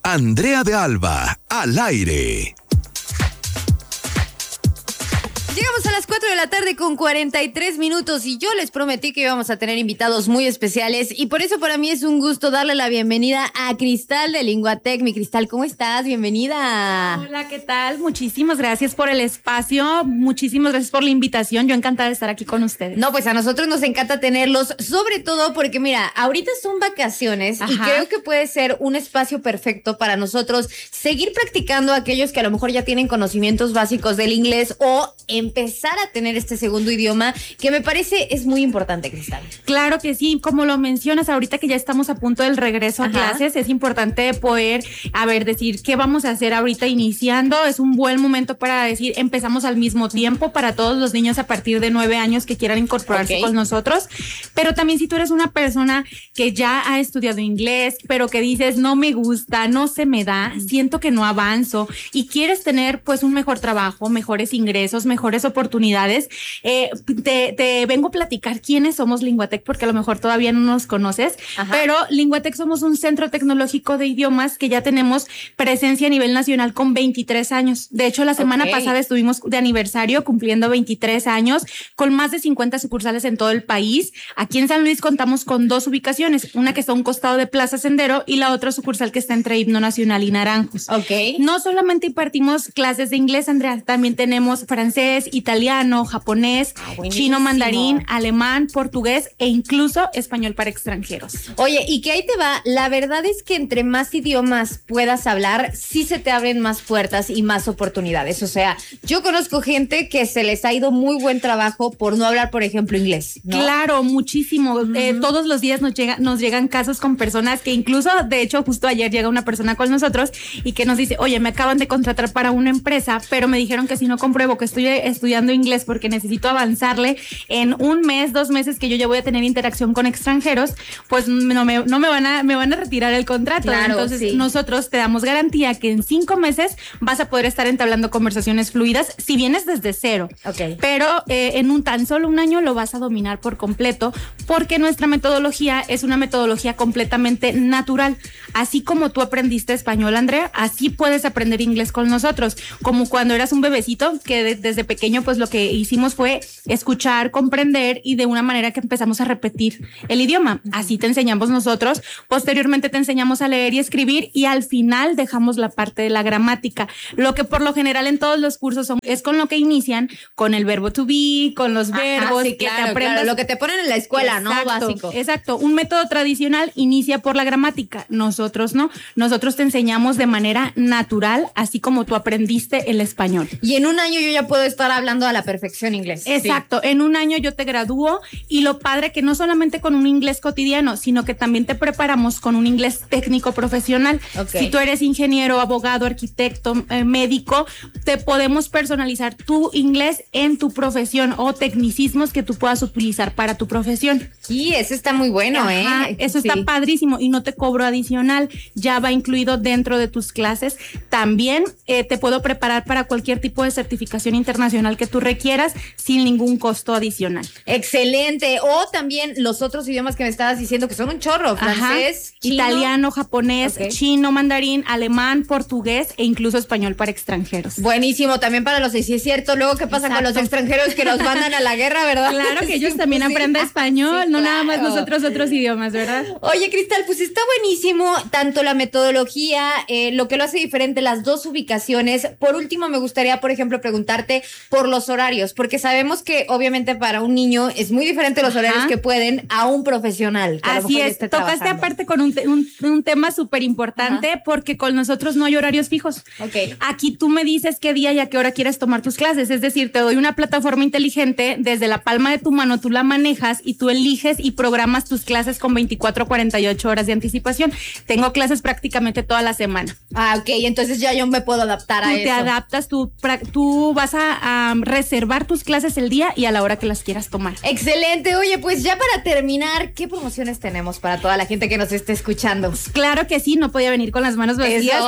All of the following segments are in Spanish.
Andrea de Alba, al aire. Llegamos a las 4 de la tarde con 43 minutos y yo les prometí que íbamos a tener invitados muy especiales y por eso para mí es un gusto darle la bienvenida a Cristal de Linguatec. Mi Cristal, ¿cómo estás? Bienvenida. Hola, ¿qué tal? Muchísimas gracias por el espacio, muchísimas gracias por la invitación. Yo encantada de estar aquí con ustedes. No, pues a nosotros nos encanta tenerlos, sobre todo porque mira, ahorita son vacaciones. Ajá. Y creo que puede ser un espacio perfecto para nosotros seguir practicando a aquellos que a lo mejor ya tienen conocimientos básicos del inglés o empezar a tener este segundo idioma, que me parece es muy importante, Cristal. Claro que sí, como lo mencionas, ahorita que ya estamos a punto del regreso a clases, es importante poder, decir qué vamos a hacer ahorita iniciando. Es un buen momento para decir, empezamos al mismo tiempo para todos los niños a partir de 9 años que quieran incorporarse con nosotros. Pero también si tú eres una persona que ya ha estudiado inglés, pero que dices, no me gusta, no se me da, siento que no avanzo y quieres tener pues un mejor trabajo, mejores ingresos, mejores oportunidades, te vengo a platicar quiénes somos Linguatec, porque a lo mejor todavía no nos conoces. Ajá. Pero Linguatec somos un centro tecnológico de idiomas que ya tenemos presencia a nivel nacional con 23 años. De hecho, la semana pasada estuvimos de aniversario cumpliendo 23 años con más de 50 sucursales en todo el país. Aquí en San Luis contamos con 2 ubicaciones, una que está a un costado de Plaza Sendero y la otra sucursal que está entre Himno Nacional y Naranjos. No solamente impartimos clases de inglés, Andrea, también tenemos francés, italiano, japonés, chino, mandarín, alemán, portugués e incluso español para extranjeros. Oye, y que ahí te va, la verdad es que entre más idiomas puedas hablar, sí se te abren más puertas y más oportunidades. O sea, yo conozco gente que se les ha ido muy buen trabajo por no hablar, por ejemplo, inglés, ¿no? Claro, muchísimo. Todos los días nos llegan casos con personas que incluso, de hecho, justo ayer llega una persona con nosotros y que nos dice, oye, me acaban de contratar para una empresa, pero me dijeron que si no compruebo que estoy estudiando inglés porque necesito avanzarle en 1 mes, 2 meses que yo ya voy a tener interacción con extranjeros, pues no me van a retirar el contrato. Claro, entonces nosotros te damos garantía que en 5 meses vas a poder estar entablando conversaciones fluidas si vienes desde cero. Pero en tan solo 1 año lo vas a dominar por completo, porque nuestra metodología es una metodología completamente natural. Así como tú aprendiste español, Andrea, así puedes aprender inglés con nosotros. Como cuando eras un bebecito, que desde pequeño pues lo que hicimos fue escuchar, comprender y de una manera que empezamos a repetir el idioma. Así te enseñamos nosotros. Posteriormente te enseñamos a leer y escribir y al final dejamos la parte de la gramática. Lo que por lo general en todos los cursos es con lo que inician, con el verbo to be, con los verbos. Sí, claro, que te aprendas. Claro, lo que te ponen en la escuela, exacto, ¿no? Básico. Exacto. Un método tradicional inicia por la gramática. Nosotros no. Nosotros te enseñamos de manera natural, así como tú aprendiste el español. Y en 1 año yo ya puedo estar hablando a la perfección inglés. Exacto. En 1 año yo te gradúo y lo padre que no solamente con un inglés cotidiano, sino que también te preparamos con un inglés técnico profesional. Si tú eres ingeniero, abogado, arquitecto, médico, te podemos personalizar tu inglés en tu profesión o tecnicismos que tú puedas utilizar para tu profesión. Sí, eso está muy bueno. Eso está padrísimo y no te cobro adicional, ya va incluido dentro de tus clases. También te puedo preparar para cualquier tipo de certificación internacional que tú requieras sin ningún costo adicional. Excelente. O también los otros idiomas que me estabas diciendo que son un chorro, francés, chino, italiano, japonés, chino, mandarín, alemán, portugués e incluso español para extranjeros. Buenísimo, también para los, sí es cierto, luego qué pasa con los extranjeros que nos mandan a la guerra, ¿verdad? Claro que ellos también aprenden español, no nada más nosotros otros idiomas, ¿verdad? Oye, Cristal, pues está buenísimo tanto la metodología, lo que lo hace diferente, las 2 ubicaciones. Por último, me gustaría, por ejemplo, preguntarte por los horarios, porque sabemos que obviamente para un niño es muy diferente los horarios que pueden a un profesional. Así es, tocaste aparte con un tema súper importante, porque con nosotros no hay horarios fijos. Aquí tú me dices qué día y a qué hora quieres tomar tus clases, es decir, te doy una plataforma inteligente, desde la palma de tu mano tú la manejas y tú eliges y programas tus clases con 24 a 48 horas de anticipación. Tengo clases prácticamente toda la semana. Entonces ya yo me puedo adaptar a eso. Tú te adaptas, tú vas a reservar tus clases el día y a la hora que las quieras tomar. Excelente. Oye, pues ya para terminar, ¿qué promociones tenemos para toda la gente que nos esté escuchando? Claro que sí, no podía venir con las manos vacías.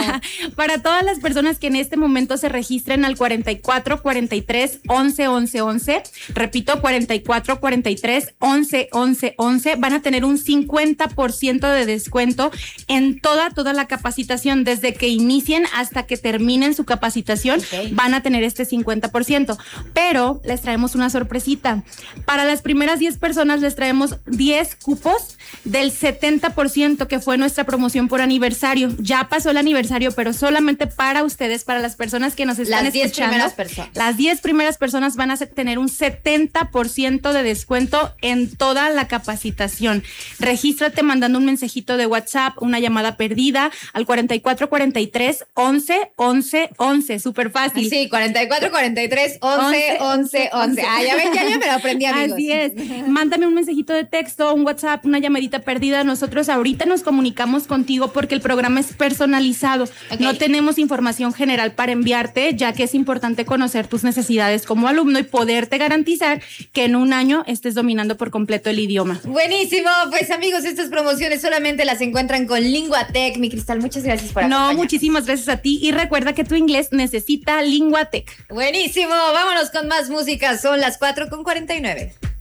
Para todas las personas que en este momento se registren al 44 43 11 11 11, repito, 44 43 11 11 11, van a tener un 50% de descuento en toda la capacitación promoción desde que inicien hasta que terminen su capacitación, van a tener este 50%. Pero les traemos una sorpresita. Para las primeras 10 personas les traemos 10 cupos del 70% que fue nuestra promoción por aniversario. Ya pasó el aniversario, pero solamente para ustedes, para las personas que nos están escuchando. Las 10 primeras personas van a tener un 70% de descuento en toda la capacitación. Regístrate mandando un mensajito de WhatsApp, una llamada perdida al 4443 11 11 11. Súper fácil. Sí, 4443 11 11 11. Ah, ya ven, ya me lo aprendí, amigos. Así es. Mándame un mensajito de texto, un WhatsApp, una llamadita perdida. Nosotros ahorita nos comunicamos contigo porque el programa es personalizado. No tenemos información general para enviarte, ya que es importante conocer tus necesidades como alumno y poderte garantizar que en un año estés dominando por completo el idioma. Buenísimo. Pues amigos, estas promociones solamente las encuentran con Linguatec. Mi Cristal, muchas gracias por acompañarnos. Muchísimas gracias a ti y recuerda que tu inglés necesita Linguatec. Buenísimo. Vámonos con más música. Son las 4:49.